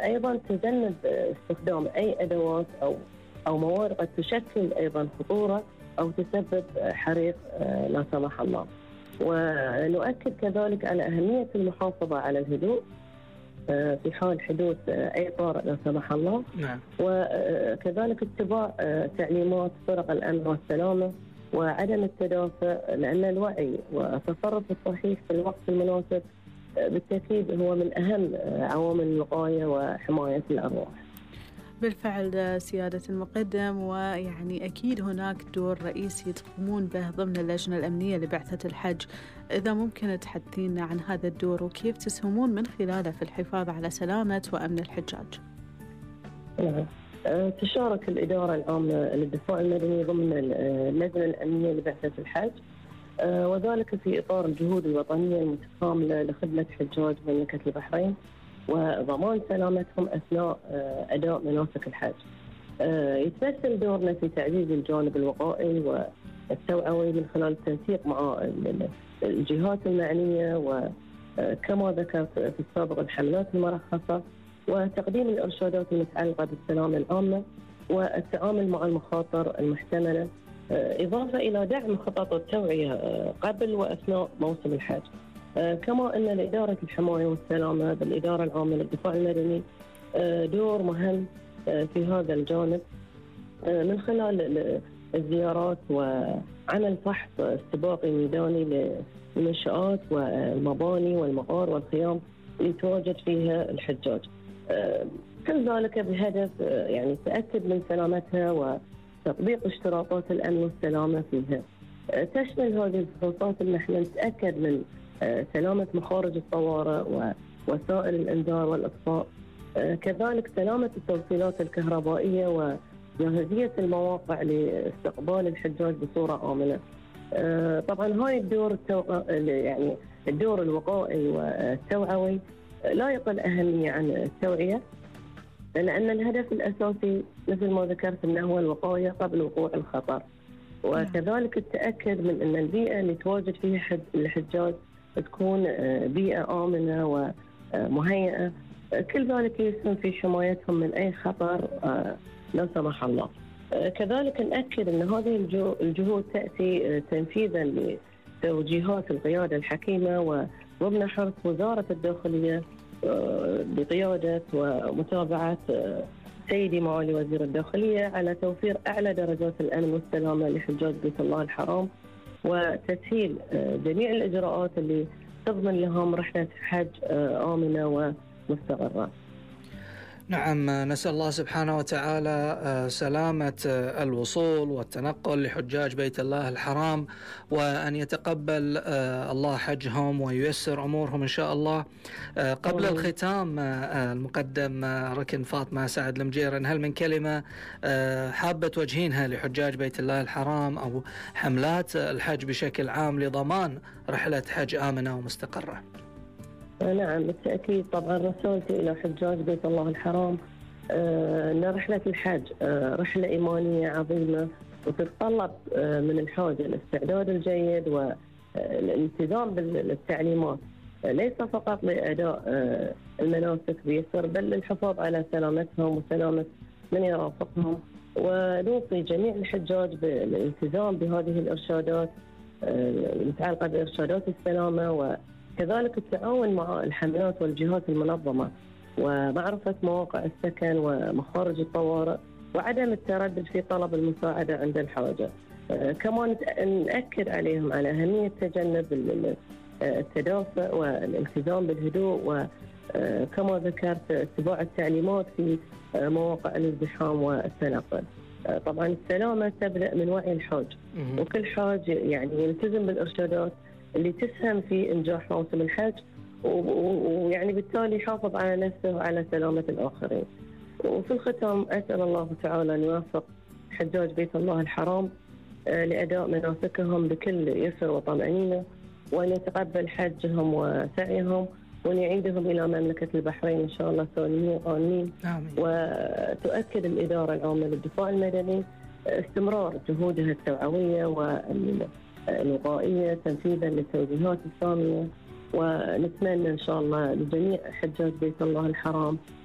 أيضا تجنب استخدام أي أدوات أو مواد قد تشكل أيضا خطورة أو تسبب حريق لا سمح الله. ونؤكد كذلك على أهمية المحافظة على الهدوء في حال حدوث أي طارئ لا سمح الله. نعم. وكذلك اتباع تعليمات فرق الأمن والسلامة وعدم التدافع، لأن الوعي والتصرف الصحيح في الوقت المناسب بالتأكيد هو من أهم عوامل الوقاية وحماية الأرواح. بالفعل سيادة المقدم، ويعني أكيد هناك دور رئيسي تقومون به ضمن اللجنة الأمنية لبعثة الحج. إذا ممكن تحدثينا عن هذا الدور وكيف تسهمون من خلاله في الحفاظ على سلامة وأمن الحجاج. تشارك الإدارة العامة للدفاع المدني ضمن اللجنة الأمنية لبعثة الحج، وذلك في إطار الجهود الوطنية المتكاملة لخدمة حجاج مملكة البحرين وضمان سلامتهم أثناء أداء مناسك الحج. يتمثل دورنا في تعزيز الجانب الوقائي والتوعوي من خلال التنسيق مع الجهات المعنية، وكما ذكرت في السابق الحملات المرخصة، وتقديم الإرشادات المتعلقة بالسلامة العامة والتعامل مع المخاطر المحتملة، إضافة إلى دعم خطط التوعية قبل وأثناء موسم الحج. كما أن لإدارة الحماية والسلامة بالإدارة العامة للدفاع المدني دور مهم في هذا الجانب من خلال الزيارات وعمل فحص استباقي ميداني للمنشآت والمباني والمغار والخيام اللي يتواجد فيها الحجاج، كل ذلك بهدف يعني التأكد من سلامتها وتطبيق اشتراطات الأمن والسلامة فيها. تشمل هذه الفحوصات أن احنا نتأكد من سلامة مخارج الطوارئ ووسائل الإنذار والإطفاء، كذلك سلامة التوصيلات الكهربائية وجاهزية المواقع لاستقبال الحجاج بصورة آمنة. طبعا هاي الدور يعني الدور الوقائي والتوعوي لا يقل أهمية عن التوعية، لأن الهدف الأساسي مثل ما ذكرت أنه هو الوقاية قبل وقوع الخطر، وكذلك التأكد من أن البيئة اللي تواجد فيها الحجاج تكون بيئة آمنة ومهيئة، كل ذلك يسهم في حمايتهم من أي خطر لا سمح الله. كذلك نأكد أن هذه الجهود تأتي تنفيذا لتوجيهات القيادة الحكيمة وضمن حرص وزارة الداخلية بقيادة ومتابعة سيدي معالي وزير الداخلية على توفير أعلى درجات الأمن والسلامة لحجاج بيت الله الحرام، وتسهيل جميع الإجراءات اللي تضمن لهم رحلة حج آمنة ومستقرة. نعم، نسأل الله سبحانه وتعالى سلامة الوصول والتنقل لحجاج بيت الله الحرام، وأن يتقبل الله حجهم وييسر أمورهم إن شاء الله. قبل الختام المقدم ركن فاطمة سعد المجيرن، هل من كلمة حابة توجهينها لحجاج بيت الله الحرام أو حملات الحج بشكل عام لضمان رحلة حج آمنة ومستقرة؟ نعم بالتأكيد. طبعا رسالتي إلى حجاج بيت الله الحرام أن رحلة الحج رحلة إيمانية عظيمة، وتتطلب من الحاج الاستعداد الجيد والالتزام بالتعليمات، ليس فقط لأداء المناسك بيسر بل للحفاظ على سلامتهم وسلامة من يرافقهم. ونوصي جميع الحجاج بالالتزام بهذه الإرشادات المتعلقة بإرشادات السلامة، وكذلك التعاون مع الحملات والجهات المنظمة ومعرفة مواقع السكن ومخارج الطوارئ، وعدم التردد في طلب المساعدة عند الحاجة. كمان نأكد عليهم على أهمية تجنب التدافع والالتزام بالهدوء، وكما ذكرت اتباع التعليمات في مواقع الازدحام والتنقل. طبعا السلامة تبدأ من وعي الحاج، وكل حاج يعني يلتزم بالإرشادات اللي تسهم في إنجاح موسم الحج، ويعني بالتالي يحافظ على نفسه وعلى سلامة الآخرين. وفي الختام أسأل الله تعالى أن يوفق حجاج بيت الله الحرام لأداء مناسكهم بكل يسر وطمأنينة، وأن يتقبل حجهم وسعيهم، وأن يعيدهم إلى مملكة البحرين إن شاء الله سالمين وآمنين. وتؤكد الإدارة العامة للدفاع المدني استمرار جهودها التوعوية والوقائية تنفيذا للتوجيهات السامية، ونتمنى إن شاء الله لجميع حجاج بيت الله الحرام